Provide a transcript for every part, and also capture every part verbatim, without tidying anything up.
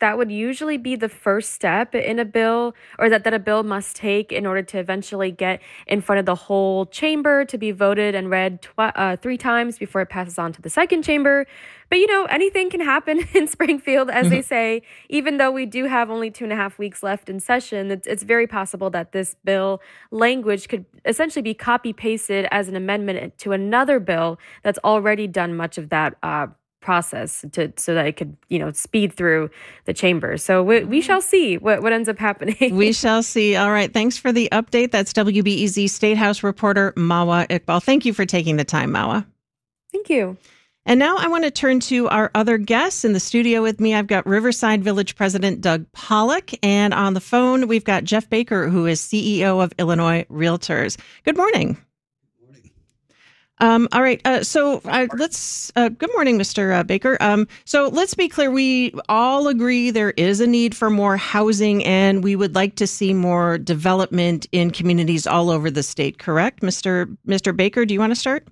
that would usually be the first step in a bill, or that, that a bill must take in order to eventually get in front of the whole chamber to be voted and read tw- uh, three times before it passes on to the second chamber. But, you know, anything can happen in Springfield, as they say. Even though we do have only two and a half weeks left in session, it's, it's very possible that this bill language could essentially be copy pasted as an amendment to another bill that's already done much of that uh, process to so that it could, you know, speed through the chamber. So we, we shall see what, what ends up happening. We shall see. All right. Thanks for the update. That's W B E Z State House reporter Mawa Iqbal. Thank you for taking the time, Mawa. Thank you. And now I want to turn to our other guests. In the studio with me, I've got Riverside Village President Doug Pollock. And on the phone, we've got Jeff Baker, who is C E O of Illinois Realtors. Good morning. Good morning. Um, all right. Uh, so uh, let's, uh, good morning, Mister Uh, Baker. Um, so let's be clear. We all agree there is a need for more housing, and we would like to see more development in communities all over the state, correct? Mister Mister Baker, do you want to start?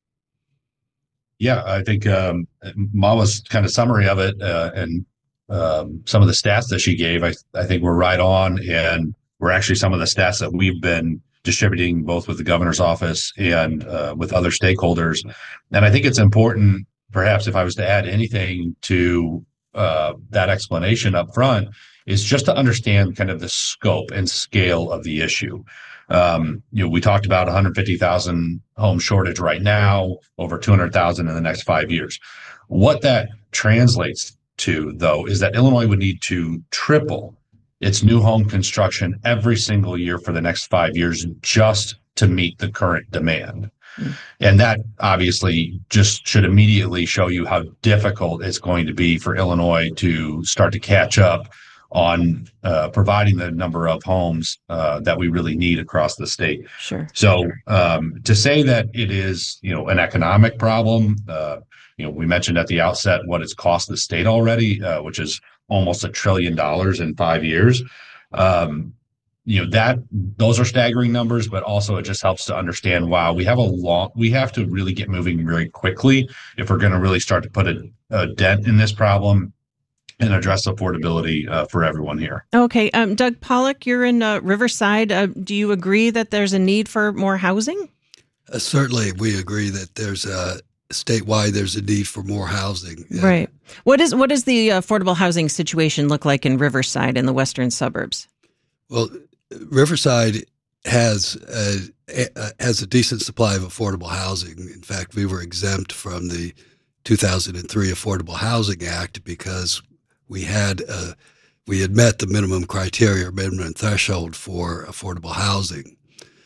Yeah, I think um, Mawa's kind of summary of it uh, and um, some of the stats that she gave, I, I think we're right on. And we're actually some of the stats that we've been distributing both with the governor's office and uh, with other stakeholders. And I think it's important, perhaps if I was to add anything to uh, that explanation up front, is just to understand kind of the scope and scale of the issue. Um, you know, we talked about one hundred fifty thousand home shortage right now, over two hundred thousand in the next five years. What that translates to, though, is that Illinois would need to triple its new home construction every single year for the next five years just to meet the current demand. Mm. And that obviously just should immediately show you how difficult it's going to be for Illinois to start to catch up on uh, providing the number of homes uh, that we really need across the state. Sure. So um, to say that it is, you know, an economic problem, uh, you know, we mentioned at the outset what it's cost the state already, uh, which is almost a trillion dollars in five years. Um, you know, that those are staggering numbers, but also it just helps to understand, wow, we have a long, we have to really get moving very quickly if we're going to really start to put a, a dent in this problem and address affordability uh, for everyone here. Okay. Um, Doug Pollock, you're in uh, Riverside. Uh, do you agree that there's a need for more housing? Uh, certainly, we agree that there's a statewide, there's a need for more housing. Yeah. Right. What is what does the affordable housing situation look like in Riverside in the western suburbs? Well, Riverside has a, a, has a decent supply of affordable housing. In fact, we were exempt from the two thousand three Affordable Housing Act because we had uh, we had met the minimum criteria or minimum threshold for affordable housing.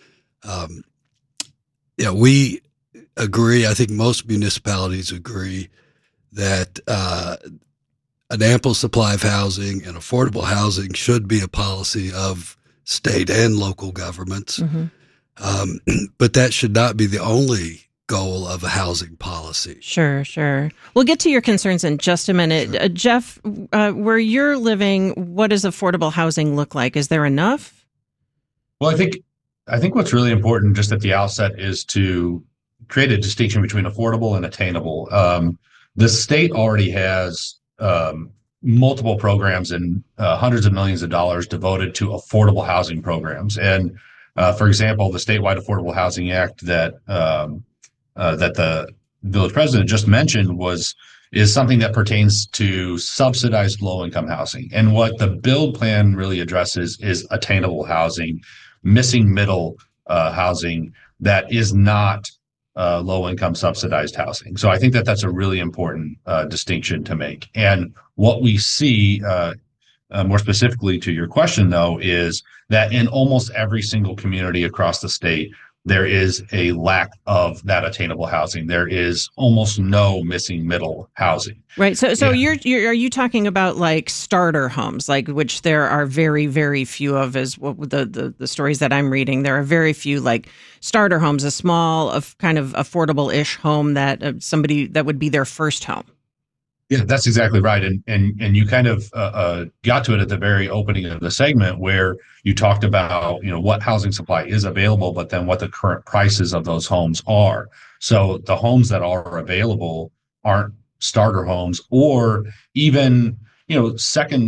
Um, yeah, we agree. I think most municipalities agree that uh, an ample supply of housing and affordable housing should be a policy of state and local governments. Mm-hmm. Um, but that should not be the only goal of a housing policy. Sure, sure. We'll get to your concerns in just a minute. Sure. Uh, Jeff, uh, where you're living, what does affordable housing look like? Is there enough? Well, I think I think what's really important just at the outset is to create a distinction between affordable and attainable. Um, the state already has um, multiple programs and uh, hundreds of millions of dollars devoted to affordable housing programs. And uh, for example, the statewide Affordable Housing Act that um, uh, that the village president just mentioned was is something that pertains to subsidized low-income housing. And what the build plan really addresses is attainable housing, missing middle uh, housing that is not uh, low-income subsidized housing. So I think that that's a really important uh, distinction to make. And what we see, uh, uh, more specifically to your question, though, is that in almost every single community across the state, there is a lack of that attainable housing. There is almost no missing middle housing. Right. So, so yeah. you're, you're, are you talking about like starter homes, like which there are very, very few of, as what the, the, the stories that I'm reading, there are very few like starter homes, a small, of kind of affordable-ish home that uh, somebody that would be their first home. Yeah, that's exactly right. And and and you kind of uh, uh, got to it at the very opening of the segment where you talked about, you know, what housing supply is available, but then what the current prices of those homes are. So the homes that are available aren't starter homes or even, you know, second